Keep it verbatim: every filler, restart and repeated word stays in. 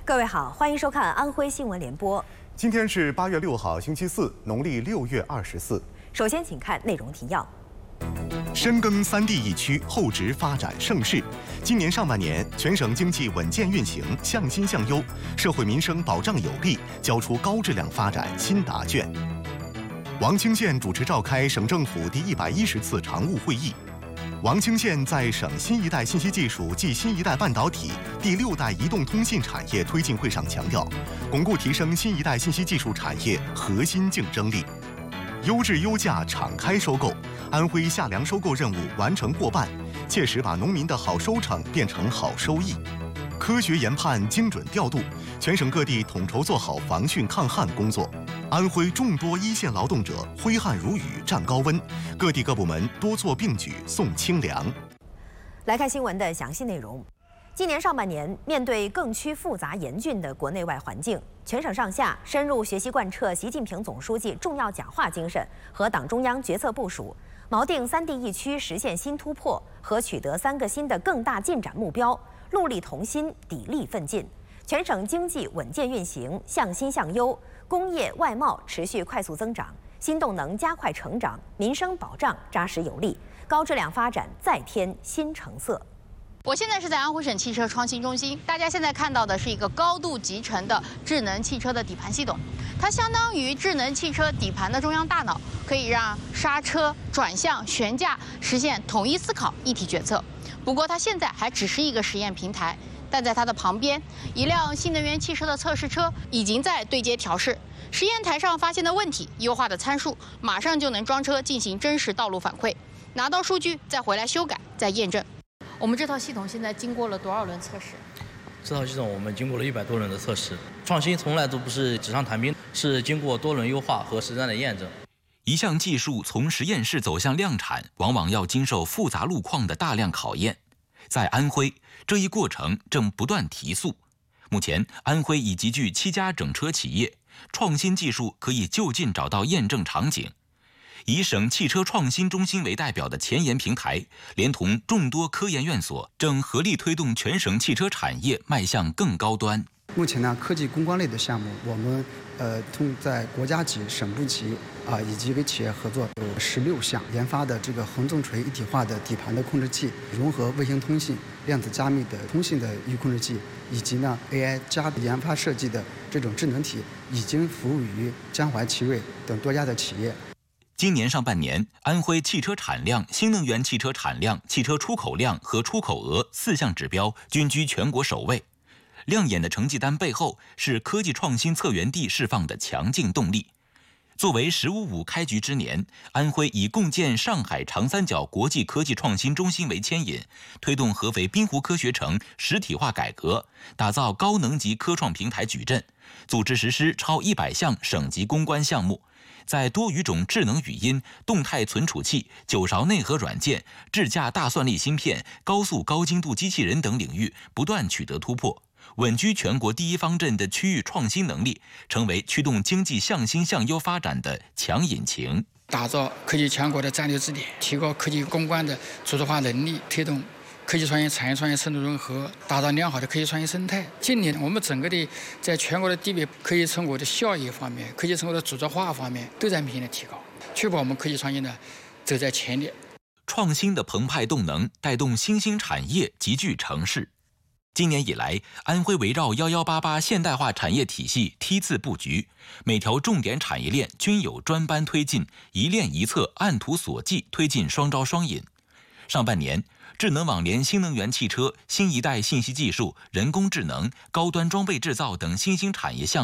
各位好，欢迎收看安徽新闻联播。 今天是八月六号，星期四，农历六月二十四。 首先，请看内容提要。 深耕三地一区，厚植发展盛世。今年上半年，全省经济稳健运行，向新向优，社会民生保障有力，交出高质量发展新答卷。王清县主持召开省政府第一百一十次常务会议。王清县在省新一代信息技术暨新一代半导体第六代移动通信产业推进会上强调，巩固提升新一代信息技术产业核心竞争力。优质优价敞开收购，安徽夏粮收购任务完成过半，切实把农民的好收成变成好收益。科学研判，精准调度，全省各地统筹做好防汛抗旱工作。安徽众多一线劳动者挥汗如雨战高温，各地各部门多做并举送清凉。 来看新闻的详细内容。今年上半年，面对更趋复杂严峻的国内外环境，全省上下深入学习贯彻习近平总书记重要讲话精神和党中央决策部署，锚定三地一区实现新突破和取得三个新的更大进展目标，戮力同心，砥砺奋进。全省经济稳健运行，向新向优，工业外贸持续快速增长，新动能加快成长，民生保障扎实有力，高质量发展再添新成色。 我现在是在安徽省汽车创新中心，大家现在看到的是一个高度集成的智能汽车的底盘系统，它相当于智能汽车底盘的中央大脑，可以让刹车、转向、悬架实现统一思考、一体决策。不过它现在还只是一个实验平台，但在它的旁边，一辆新能源汽车的测试车已经在对接调试，实验台上发现的问题、优化的参数，马上就能装车进行真实道路反馈，拿到数据再回来修改、再验证。我们这套系统现在经过了多少轮测试？ 这套系统我们经过了一百多轮的测试。创新从来都不是纸上谈兵，是经过多轮优化和实战的验证。 一项技术从实验室走向量产，往往要经受复杂路况的大量考验。在安徽，这一过程正不断提速。目前，安徽已集聚七家整车企业，创新技术可以就近找到验证场景。以省汽车创新中心为代表的前沿平台，连同众多科研院所，正合力推动全省汽车产业迈向更高端。 目前呢，科技攻关类的项目，我们呃通在国家级、省部级啊、呃、以及跟企业合作有十六项研发的这个横纵垂一体化的底盘的控制器，融合卫星通信、量子加密的通信的预控制器，以及呢 A I 加研发设计的这种智能体，已经服务于江淮奇瑞等多家的企业。 今年上半年，安徽汽车产量、新能源汽车产量、汽车出口量和出口额四项指标均居全国首位。亮眼的成绩单背后是科技创新策源地释放的强劲动力。作为“十五五”开局之年，安徽以共建上海长三角国际科技创新中心为牵引，推动合肥滨湖科学城实体化改革，打造高能级科创平台矩阵，组织实施超一百项省级攻关项目。在多语种智能语音、动态存储器、九勺内核软件、智驾大算力芯片、高速高精度机器人等领域不断取得突破，稳居全国第一方阵的区域创新能力，成为驱动经济向新向优发展的强引擎。 打造科技强国的战略支点，提高科技攻关的组织化能力，推动科技创新产业创新深度融合，打造良好的科技创新生态。近年我们整个的在全国的地位、科技成果的效益方面、科技成果的组织化方面都在明显的提高，确保我们科技创新呢走在前列。 创新的澎湃动能带动新兴产业集聚城市。今年以来，安徽围绕一一八八现代化产业体系梯次布局，每条重点产业链均有专班推进，一链一策，按图索骥推进双招双引。上半年，智能网联新能源汽车、新一代信息技术、人工智能、高端装备制造等新兴产业项